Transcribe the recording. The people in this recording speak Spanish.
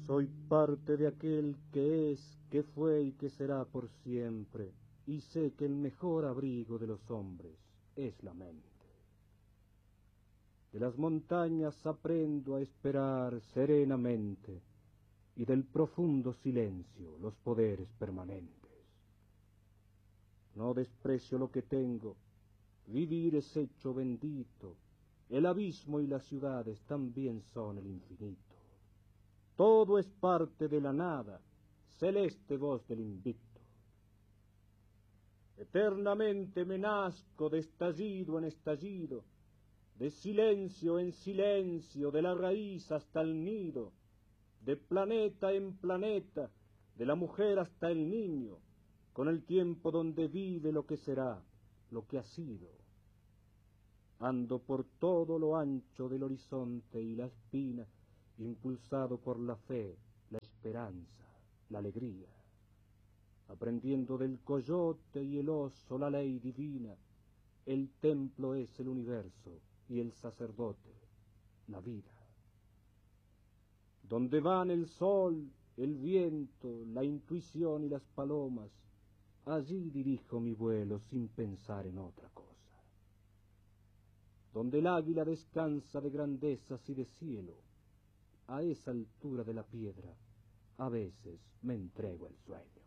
Soy parte de aquel que es, que fue y que será por siempre, y sé que el mejor abrigo de los hombres es la mente. De las montañas aprendo a esperar serenamente, y del profundo silencio los poderes permanentes. No desprecio lo que tengo, vivir es hecho bendito, el abismo y las ciudades también son el infinito. Todo es parte de la nada, celeste voz del invicto. Eternamente me nazco de estallido en estallido, de silencio en silencio, de la raíz hasta el nido, de planeta en planeta, de la mujer hasta el niño, con el tiempo donde vive lo que será, lo que ha sido. Ando por todo lo ancho del horizonte y la espina, impulsado por la fe, la esperanza, la alegría, aprendiendo del coyote y el oso la ley divina. El templo es el universo y el sacerdote la vida. Donde van el sol, el viento, la intuición y las palomas, allí dirijo mi vuelo sin pensar en otra cosa. Donde el águila descansa de grandezas y de cielo, a esa altura de la piedra, a veces me entrego el sueño.